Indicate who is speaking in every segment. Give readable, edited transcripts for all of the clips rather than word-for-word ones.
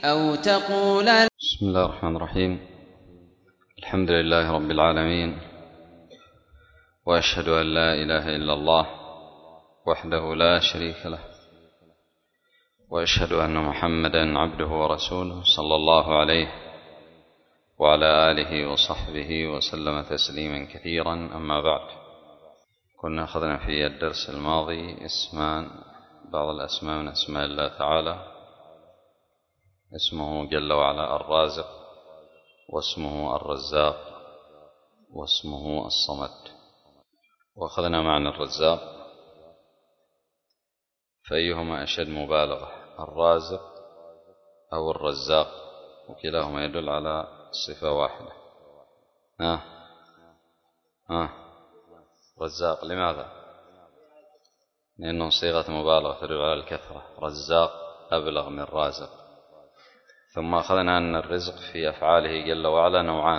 Speaker 1: أو تقول.
Speaker 2: بسم الله الرحمن الرحيم. الحمد لله رب العالمين، وأشهد أن لا إله إلا الله وحده لا شريك له، وأشهد أن محمدا عبده ورسوله صلى الله عليه وعلى آله وصحبه وسلم تسليما كثيرا. أما بعد، كنا أخذنا في الدرس الماضي بعض الأسماء من أسماء الله تعالى. اسمه جل وعلا الرازق، واسمه الرزاق، واسمه الصمد. وأخذنا معنى الرزاق، فأيهما أشد مبالغة، الرازق أو الرزاق؟ وكلاهما يدل على صفة واحدة. رزاق لماذا؟ لأنه صيغة مبالغة تدل على الكثرة. رزاق أبلغ من رازق. ثم أخذنا أن الرزق في أفعاله جل وعلا نوعان.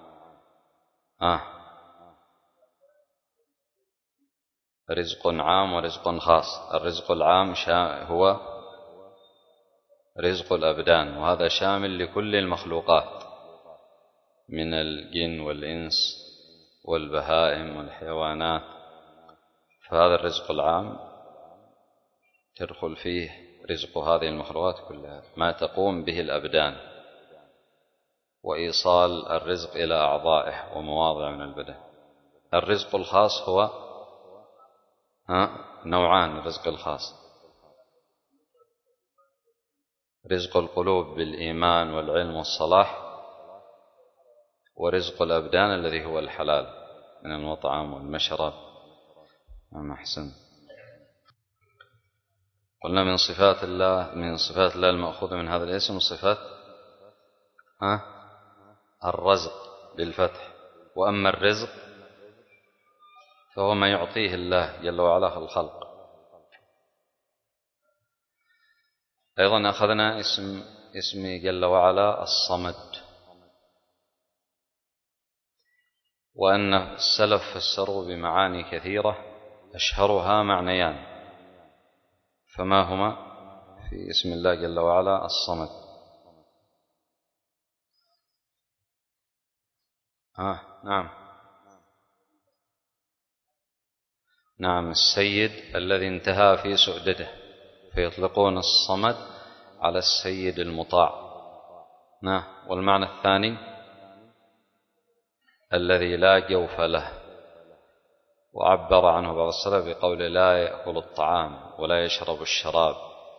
Speaker 2: رزق عام ورزق خاص. الرزق العام هو رزق الأبدان، وهذا شامل لكل المخلوقات من الجن والإنس والبهائم والحيوانات. فهذا الرزق العام تدخل فيه رزق هذه المخلوقات كلها، ما تقوم به الأبدان، وإيصال الرزق إلى أعضائه ومواضع من البدن. الرزق الخاص هو نوعان. الرزق الخاص رزق القلوب بالإيمان والعلم والصلاح، ورزق الأبدان الذي هو الحلال من المطعم والمشرب. أحسن. قلنا من صفات الله المأخوذة من هذا الاسم صفات الرزق بالفتح. وأما الرزق فهو ما يعطيه الله جل وعلا الخلق. أيضا أخذنا اسم جل وعلا الصمد، وأن السلف فسروا بمعاني كثيرة، أشهرها معنيان. فما هما في اسم الله جل وعلا الصمد؟ نعم، السيد الذي انتهى في سؤدده، فيطلقون الصمد على السيد المطاع. والمعنى الثاني الذي لا جوف له، وعبر عنه بعض السلف بقول لا يأكل الطعام ولا يشرب الشراب،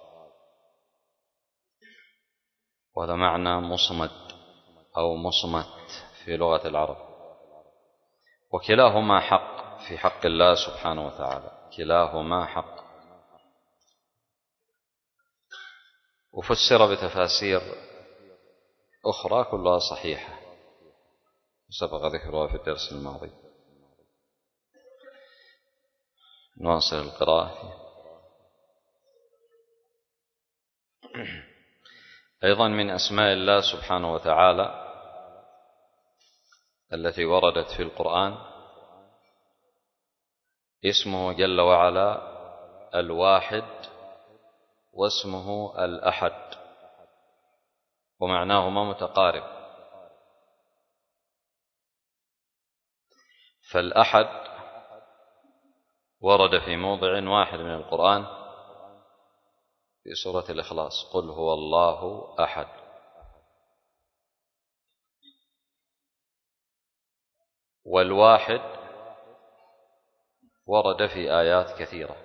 Speaker 2: وهذا معنى مصمد أو مصمت في لغة العرب. وكلاهما حق في حق الله سبحانه وتعالى، كلاهما حق. وفسر بتفاسير أخرى كلها صحيحة، سبق ذكرها في الدرس الماضي. نواصل القراءة. أيضا من أسماء الله سبحانه وتعالى التي وردت في القرآن اسمه جل وعلا الواحد، واسمه الأحد، ومعناهما متقارب. فالأحد ورد في موضع واحد من القرآن في سورة الإخلاص: قل هو الله أحد. والواحد ورد في آيات كثيرة،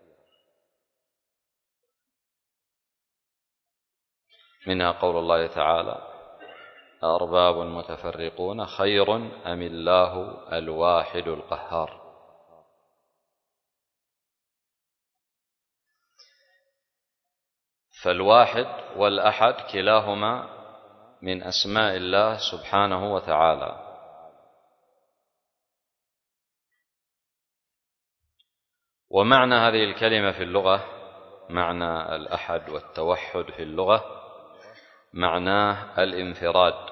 Speaker 2: منها قول الله تعالى: أأرباب متفرقون خير أم الله الواحد القهار. فالواحد والأحد كلاهما من أسماء الله سبحانه وتعالى. ومعنى هذه الكلمة في اللغة، معنى الأحد والتوحد في اللغة، معناه الانفراد.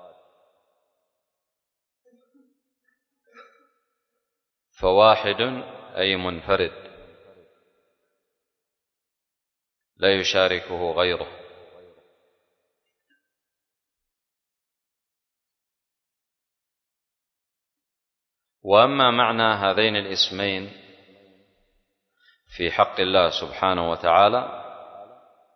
Speaker 2: فواحد أي منفرد، لا يشاركه غيره. وأما معنى هذين الاسمين في حق الله سبحانه وتعالى